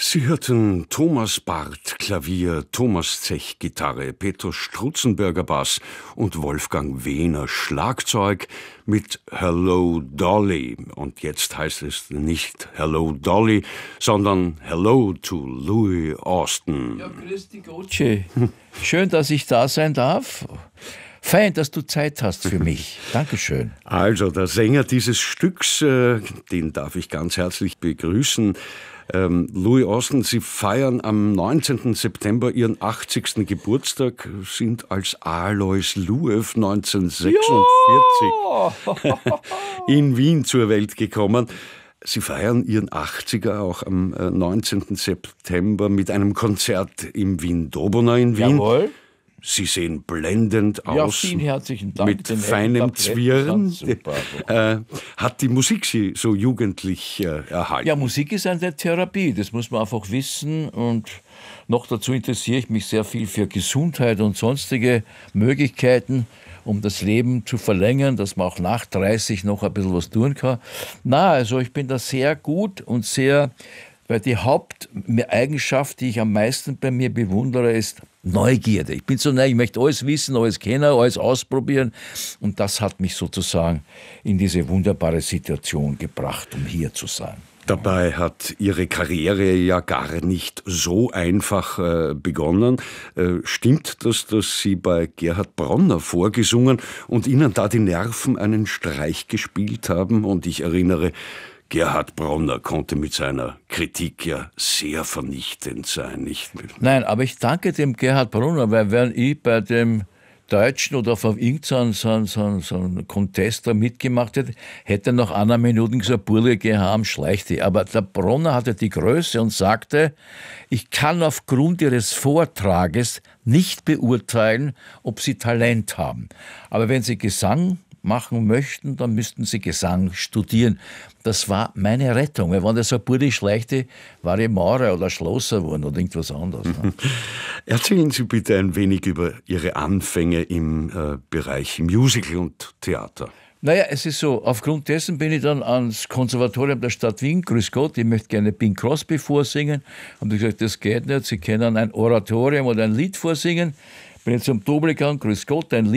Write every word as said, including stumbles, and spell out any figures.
Sie hörten Thomas Barth Klavier, Thomas Zech Gitarre, Peter Strutzenberger Bass und Wolfgang Wehner Schlagzeug mit Hello Dolly. Und jetzt heißt es nicht Hello Dolly, sondern Hello to Louis Austin. Ja, grüß dich, Gottsche. Schön, dass ich da sein darf. Fein, dass du Zeit hast für mich. Dankeschön. Also, der Sänger dieses Stücks, äh, den darf ich ganz herzlich begrüßen. Ähm, Louis Austin, Sie feiern am neunzehnten September Ihren achtzigsten Geburtstag, sind als Alois Luev neunzehnhundertsechsundvierzig Ja! in Wien zur Welt gekommen. Sie feiern Ihren achtziger auch am neunzehnten September mit einem Konzert im Wien-Dobona in Wien. Jawohl. Sie sehen blendend Ja, aus. vielen herzlichen Dank. Mit Den feinem Tabletten Zwirren. sind super. Äh, hat die Musik Sie so jugendlich äh, erhalten? Ja, Musik ist eine Therapie, das muss man einfach wissen. Und noch dazu interessiere ich mich sehr viel für Gesundheit und sonstige Möglichkeiten, um das Leben zu verlängern, dass man auch nach dreißig noch ein bisschen was tun kann. Na, also ich bin da sehr gut und sehr, weil die Haupteigenschaft, die ich am meisten bei mir bewundere, ist Neugierde. Ich bin so neu, ich möchte alles wissen, alles kennen, alles ausprobieren. Und das hat mich sozusagen in diese wunderbare Situation gebracht, um hier zu sein. Dabei hat Ihre Karriere ja gar nicht so einfach äh, begonnen. Äh, stimmt das, dass Sie bei Gerhard Bronner vorgesungen und Ihnen da die Nerven einen Streich gespielt haben? Und ich erinnere, Gerhard Bronner konnte mit seiner Kritik ja sehr vernichtend sein. Nicht? Nein, aber ich danke dem Gerhard Bronner, weil wenn ich bei dem Deutschen oder auf irgendeinem so, so, so einen Contest da mitgemacht hätte, hätte nach einer Minute gesagt, Burle, geh heim, schleich dich. Aber der Bronner hatte die Größe und sagte, ich kann aufgrund Ihres Vortrages nicht beurteilen, ob Sie Talent haben. Aber wenn Sie Gesang machen möchten, dann müssten Sie Gesang studieren. Das war meine Rettung. Weil wenn das so ein Burdi schleichte, war ich Maurer oder Schlosser geworden oder irgendwas anderes. Ne? Erzählen Sie bitte ein wenig über Ihre Anfänge im äh, Bereich Musical und Theater. Naja, es ist so, aufgrund dessen bin ich dann ans Konservatorium der Stadt Wien, grüß Gott, ich möchte gerne Bing Crosby vorsingen. Haben die gesagt, das geht nicht, Sie können ein Oratorium oder ein Lied vorsingen. Bin jetzt zum Doble gegangen, grüß Gott, ein Lied.